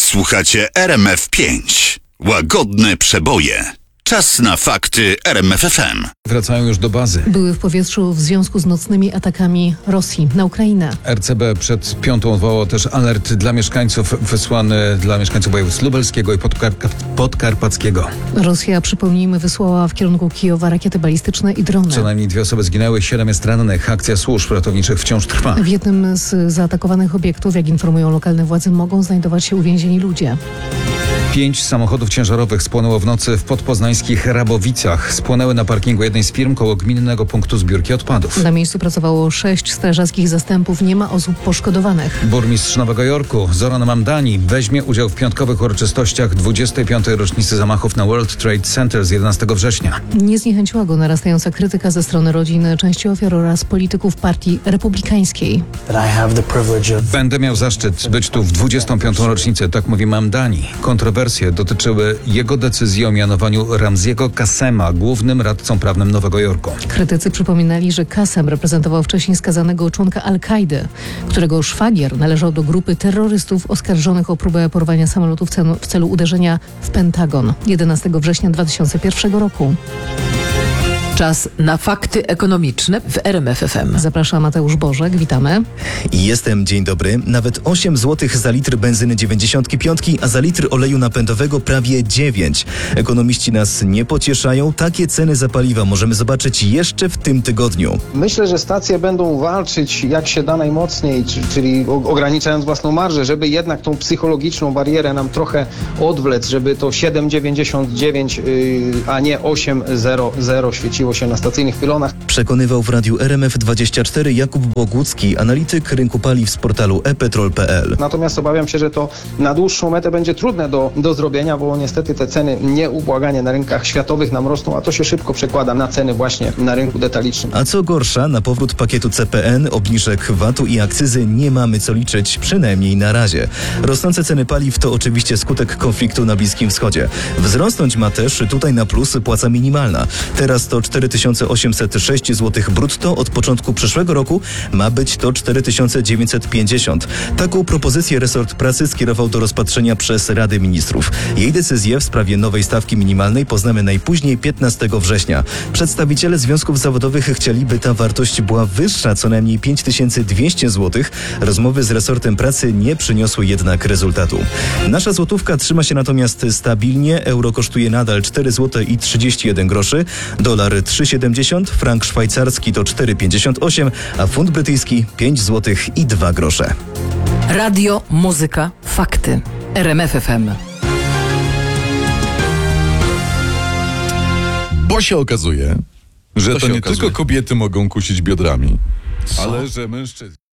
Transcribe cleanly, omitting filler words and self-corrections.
Słuchacie RMF5. Łagodne przeboje. Czas na fakty RMF FM. Wracają już do bazy. Były w powietrzu w związku z nocnymi atakami Rosji na Ukrainę. RCB przed piątą odwołało też alert dla mieszkańców, wysłany dla mieszkańców województw lubelskiego i podkarpackiego. Rosja, przypomnijmy, wysłała w kierunku Kijowa rakiety balistyczne i drony. Co najmniej 2 osoby zginęły, 7 jest rannych. Akcja służb ratowniczych wciąż trwa. W jednym z zaatakowanych obiektów, jak informują lokalne władze, mogą znajdować się uwięzieni ludzie. 5 samochodów ciężarowych spłonęło w nocy w podpoznańskich Rabowicach. Spłonęły na parkingu jednej z firm koło gminnego punktu zbiórki odpadów. Na miejscu pracowało 6 strażackich zastępów, nie ma osób poszkodowanych. Burmistrz Nowego Jorku, Zoran Mamdani, weźmie udział w piątkowych uroczystościach 25. rocznicy zamachów na World Trade Center z 11 września. Nie zniechęciła go narastająca krytyka ze strony rodzin, części ofiar oraz polityków partii republikańskiej. Będę miał zaszczyt być tu w 25. rocznicę, tak mówi Mamdani. Kontrowersje dotyczyły jego decyzji o mianowaniu Ramziego Kassema głównym radcą prawnym Nowego Jorku. Krytycy przypominali, że Kassem reprezentował wcześniej skazanego członka Al-Kaidy, którego szwagier należał do grupy terrorystów oskarżonych o próbę porwania samolotu w celu uderzenia w Pentagon 11 września 2001 roku. Czas na fakty ekonomiczne w RMF FM. Zaprasza Mateusz Bożek, witamy. Jestem, dzień dobry. Nawet 8 zł za litr benzyny 95, a za litr oleju napędowego prawie 9. Ekonomiści nas nie pocieszają. Takie ceny za paliwa możemy zobaczyć jeszcze w tym tygodniu. Myślę, że stacje będą walczyć jak się da najmocniej, czyli ograniczając własną marżę, żeby jednak tą psychologiczną barierę nam trochę odwlec, żeby to 7,99, a nie 8,00 świeciło się na stacyjnych pylonach. Przekonywał w radiu RMF24 Jakub Bogucki, analityk rynku paliw z portalu ePetrol.pl. Natomiast obawiam się, że to na dłuższą metę będzie trudne do zrobienia, bo niestety te ceny nieubłaganie na rynkach światowych nam rosną, a to się szybko przekłada na ceny właśnie na rynku detalicznym. A co gorsza, na powrót pakietu CPN, obniżek VAT-u i akcyzy nie mamy co liczyć, przynajmniej na razie. Rosnące ceny paliw to oczywiście skutek konfliktu na Bliskim Wschodzie. Wzrosnąć ma też tutaj na plus płaca minimalna. Teraz to 4806 zł brutto, od początku przyszłego roku ma być to 4950. Taką propozycję resort pracy skierował do rozpatrzenia przez Radę Ministrów. Jej decyzję w sprawie nowej stawki minimalnej poznamy najpóźniej 15 września. Przedstawiciele związków zawodowych chcieliby ta wartość była wyższa, co najmniej 5200 zł. Rozmowy z resortem pracy nie przyniosły jednak rezultatu. Nasza złotówka trzyma się natomiast stabilnie. Euro kosztuje nadal 4 zł i 31 groszy. Dolar 3,70, frank szwajcarski to 4,58, a funt brytyjski 5 zł i 2 grosze. Radio, muzyka, fakty. RMF FM. Bo się okazuje, że to nie tylko kobiety mogą kusić biodrami, ale że mężczyźni.